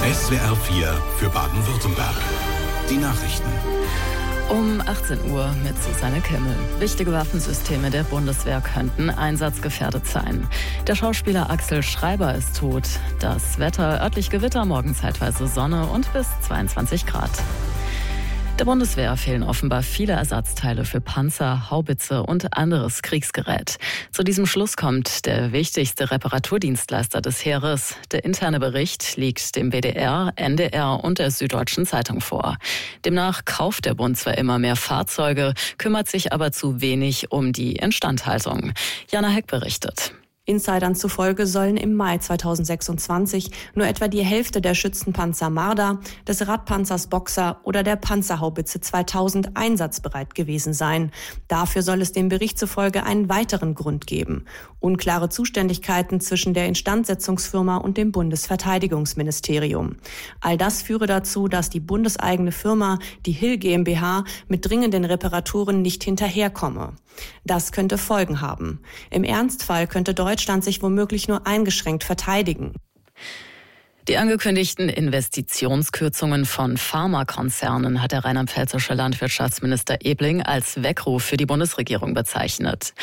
SWR 4 für Baden-Württemberg. Die Nachrichten. Um 18 Uhr mit Susanne Kimmel. Wichtige Waffensysteme der Bundeswehr könnten einsatzgefährdet sein. Der Schauspieler Axel Schreiber ist tot. Das Wetter: örtlich Gewitter, morgen zeitweise Sonne und bis 22 Grad. Der Bundeswehr fehlen offenbar viele Ersatzteile für Panzer, Haubitze und anderes Kriegsgerät. Zu diesem Schluss kommt der wichtigste Reparaturdienstleister des Heeres. Der interne Bericht liegt dem WDR, NDR und der Süddeutschen Zeitung vor. Demnach kauft der Bund zwar immer mehr Fahrzeuge, kümmert sich aber zu wenig um die Instandhaltung. Jana Heck berichtet. Insidern zufolge sollen im Mai 2026 nur etwa die Hälfte der Schützenpanzer Marder, des Radpanzers Boxer oder der Panzerhaubitze 2000 einsatzbereit gewesen sein. Dafür soll es dem Bericht zufolge einen weiteren Grund geben: unklare Zuständigkeiten zwischen der Instandsetzungsfirma und dem Bundesverteidigungsministerium. All das führe dazu, dass die bundeseigene Firma, die Hill GmbH, mit dringenden Reparaturen nicht hinterherkomme. Das könnte Folgen haben. Im Ernstfall könnte Deutschland sich womöglich nur eingeschränkt verteidigen. Die angekündigten Investitionskürzungen von Pharmakonzernen hat der rheinland-pfälzische Landwirtschaftsminister Ebling als Weckruf für die Bundesregierung bezeichnet.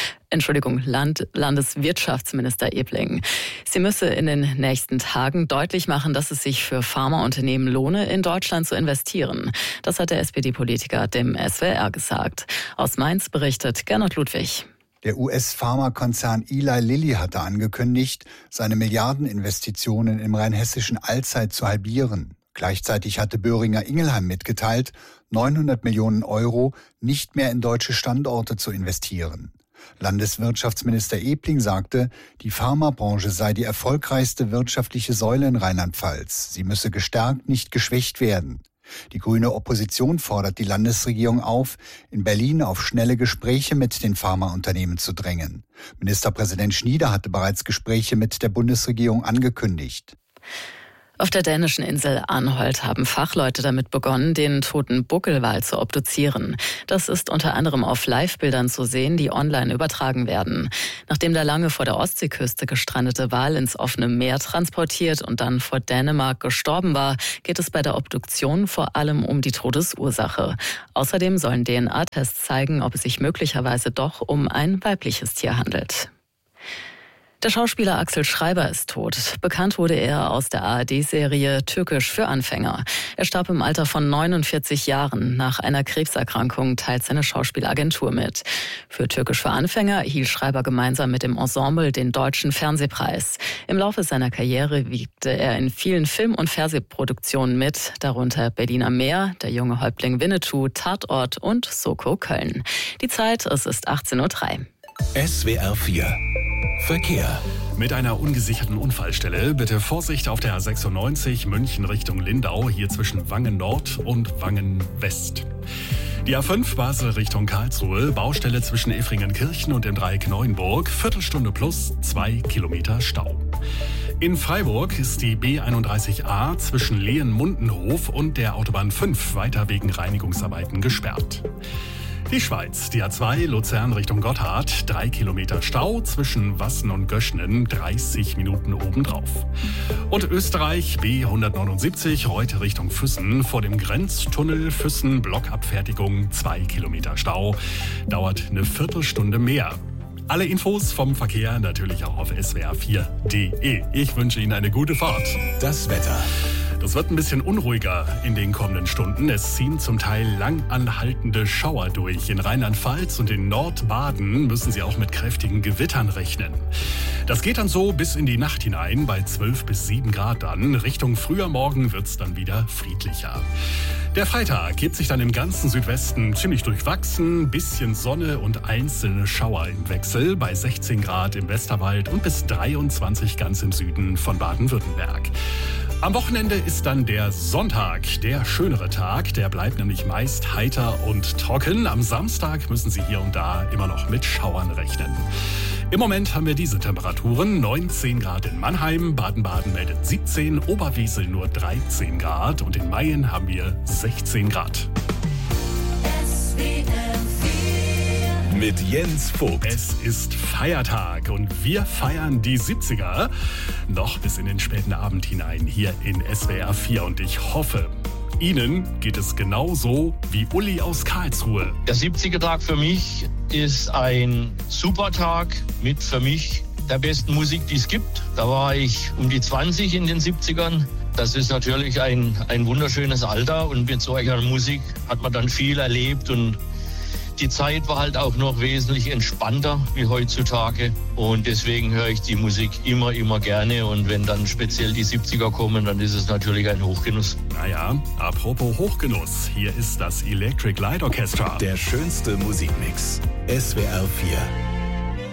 Landeswirtschaftsminister Ebling. Sie müsse in den nächsten Tagen deutlich machen, dass es sich für Pharmaunternehmen lohne, in Deutschland zu investieren. Das hat der SPD-Politiker dem SWR gesagt. Aus Mainz berichtet Gernot Ludwig. Der US-Pharmakonzern Eli Lilly hatte angekündigt, seine Milliardeninvestitionen im rheinhessischen Allzeit zu halbieren. Gleichzeitig hatte Boehringer Ingelheim mitgeteilt, 900 Millionen Euro nicht mehr in deutsche Standorte zu investieren. Landeswirtschaftsminister Ebling sagte, die Pharmabranche sei die erfolgreichste wirtschaftliche Säule in Rheinland-Pfalz. Sie müsse gestärkt, nicht geschwächt werden. Die grüne Opposition fordert die Landesregierung auf, in Berlin auf schnelle Gespräche mit den Pharmaunternehmen zu drängen. Ministerpräsident Schnieder hatte bereits Gespräche mit der Bundesregierung angekündigt. Auf der dänischen Insel Anholt haben Fachleute damit begonnen, den toten Buckelwal zu obduzieren. Das ist unter anderem auf Live-Bildern zu sehen, die online übertragen werden. Nachdem der lange vor der Ostseeküste gestrandete Wal ins offene Meer transportiert und dann vor Dänemark gestorben war, geht es bei der Obduktion vor allem um die Todesursache. Außerdem sollen DNA-Tests zeigen, ob es sich möglicherweise doch um ein weibliches Tier handelt. Der Schauspieler Axel Schreiber ist tot. Bekannt wurde er aus der ARD-Serie Türkisch für Anfänger. Er starb im Alter von 49 Jahren. Nach einer Krebserkrankung teilt seine Schauspielagentur mit. Für Türkisch für Anfänger erhielt Schreiber gemeinsam mit dem Ensemble den Deutschen Fernsehpreis. Im Laufe seiner Karriere wirkte er in vielen Film- und Fernsehproduktionen mit, darunter Berliner Meer, Der junge Häuptling Winnetou, Tatort und Soko Köln. Die Zeit, es ist 18:03 Uhr. SWR 4 Verkehr. Mit einer ungesicherten Unfallstelle bitte Vorsicht auf der A96 München Richtung Lindau, hier zwischen Wangen Nord und Wangen West. Die A5 Basel Richtung Karlsruhe, Baustelle zwischen Effringenkirchen und dem Dreieck Neuenburg, Viertelstunde plus 2 Kilometer Stau. In Freiburg ist die B31a zwischen Lehen-Mundenhof und der Autobahn 5 weiter wegen Reinigungsarbeiten gesperrt. Die Schweiz, die A2 Luzern Richtung Gotthard, 3 Kilometer Stau zwischen Wassen und Göschnen, 30 Minuten obendrauf. Und Österreich, B179 Reute Richtung Füssen, vor dem Grenztunnel Füssen, Blockabfertigung, 2 Kilometer Stau, dauert eine Viertelstunde mehr. Alle Infos vom Verkehr natürlich auch auf swr4.de. Ich wünsche Ihnen eine gute Fahrt. Das Wetter. Das wird ein bisschen unruhiger in den kommenden Stunden. Es ziehen zum Teil lang anhaltende Schauer durch. In Rheinland-Pfalz und in Nordbaden müssen Sie auch mit kräftigen Gewittern rechnen. Das geht dann so bis in die Nacht hinein, bei 12 bis 7 Grad dann. Richtung früher Morgen wird's dann wieder friedlicher. Der Freitag gibt sich dann im ganzen Südwesten ziemlich durchwachsen. Bisschen Sonne und einzelne Schauer im Wechsel bei 16 Grad im Westerwald und bis 23 ganz im Süden von Baden-Württemberg. Am Wochenende ist dann der Sonntag, der schönere Tag. Der bleibt nämlich meist heiter und trocken. Am Samstag müssen Sie hier und da immer noch mit Schauern rechnen. Im Moment haben wir diese Temperaturen: 19 Grad in Mannheim, Baden-Baden meldet 17, Oberwesel nur 13 Grad und in Mayen haben wir 16 Grad. mit Jens Vogt. Es ist Feiertag und wir feiern die 70er noch bis in den späten Abend hinein hier in SWR 4. Und ich hoffe, Ihnen geht es genauso wie Uli aus Karlsruhe. Der 70er-Tag für mich ist ein super Tag mit für mich der besten Musik, die es gibt. Da war ich um die 20 in den 70ern. Das ist natürlich ein wunderschönes Alter und mit solcher Musik hat man dann viel erlebt und die Zeit war halt auch noch wesentlich entspannter wie heutzutage und deswegen höre ich die Musik immer gerne und wenn dann speziell die 70er kommen, dann ist es natürlich ein Hochgenuss. Naja, apropos Hochgenuss, hier ist das Electric Light Orchestra. Der schönste Musikmix. SWR 4.